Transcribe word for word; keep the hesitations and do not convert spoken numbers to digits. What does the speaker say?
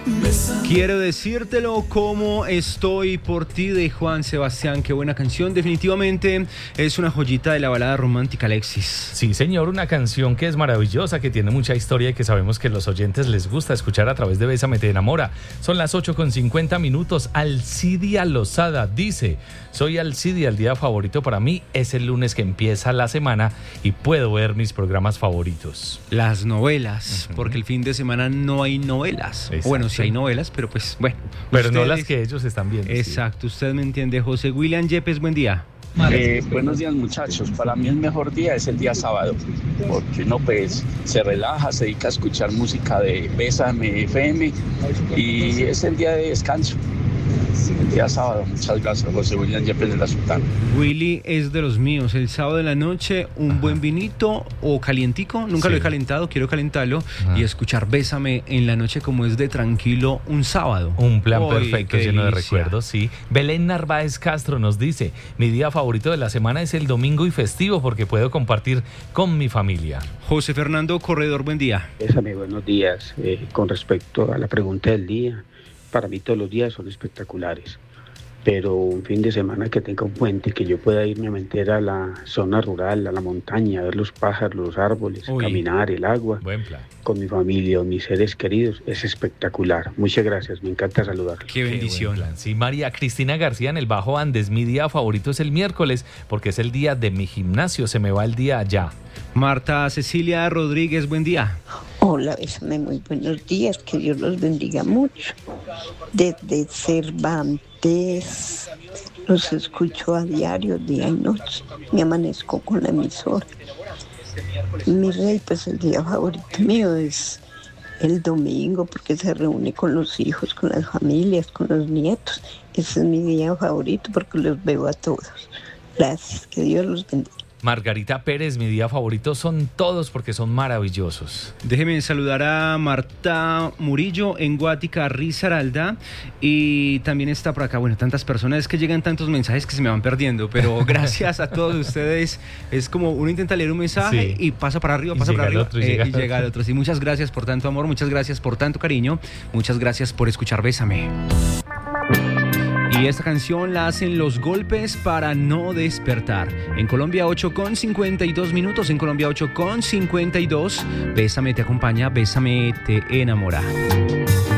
Quiero decírtelo como estoy por ti de Juan Sebastián. Qué buena canción, definitivamente es una joyita de la balada romántica, Alexis. Sí, señor, una canción que es maravillosa, que tiene mucha historia y que sabemos que los oyentes les gusta escuchar a través de Bésame te enamora. Son las ocho con cincuenta minutos. Alcidia Lozada dice: soy Alcidia, el día favorito para mí es el lunes que empieza la semana y puedo ver mis programas favoritos. Las novelas, uh-huh. porque el fin de semana no hay novelas. Exacto. Bueno, sí hay novelas, pero pues bueno. Pero ustedes... no las que ellos están viendo. Exacto, sí. Usted me entiende. José William Yepes, buen día. Eh, buenos días, muchachos. Para mí el mejor día es el día sábado, porque uno pues se relaja, se dedica a escuchar música de Bésame F M y es el día de descanso. El día sábado. Muchas gracias, José William Yepes de la Sultana. Willy es de los míos. El sábado de la noche, un Ajá. buen vinito o calientico. Nunca sí. lo he calentado, quiero calentarlo. Ajá. Y escuchar Bésame en la noche como es de tranquilo un sábado. Un plan Oy, perfecto, lleno delicia. de recuerdos, sí. Belén Narváez Castro nos dice: mi día favorito de la semana es el domingo y festivo porque puedo compartir con mi familia. José Fernando Corredor, buen día. Bésame, buenos días. Eh, con respecto a la pregunta del día, para mí todos los días son espectaculares, pero un fin de semana que tenga un puente, que yo pueda irme a meter a la zona rural, a la montaña, a ver los pájaros, los árboles, Uy, caminar, el agua, buen plan. Con mi familia, con mis seres queridos, es espectacular. Muchas gracias, me encanta saludarlos. Qué bendición. Qué sí, María Cristina García en el Bajo Andes: mi día favorito es el miércoles porque es el día de mi gimnasio, se me va el día allá. Marta Cecilia Rodríguez, buen día. Hola, Bésame, muy buenos días, que Dios los bendiga mucho. Desde Cervantes los escucho a diario, día y noche. Me amanezco con la emisora. Mi rey, pues el día favorito mío es el domingo, porque se reúne con los hijos, con las familias, con los nietos. Ese es mi día favorito porque los veo a todos. Gracias, que Dios los bendiga. Margarita Pérez: mi día favorito son todos porque son maravillosos. Déjeme saludar a Marta Murillo en Guática, Risaralda, y también está por acá, bueno, tantas personas, es que llegan tantos mensajes que se me van perdiendo, pero gracias a todos ustedes. Es como uno intenta leer un mensaje sí. y pasa para arriba, pasa para arriba otro, eh, llega y llega al otro. Sí, muchas gracias por tanto amor, muchas gracias por tanto cariño, muchas gracias por escuchar Bésame. Y esta canción la hacen Los Golpes para no despertar. En Colombia, ocho con cincuenta y dos minutos. En Colombia, ocho con cincuenta y dos. Bésame te acompaña, Bésame te enamora.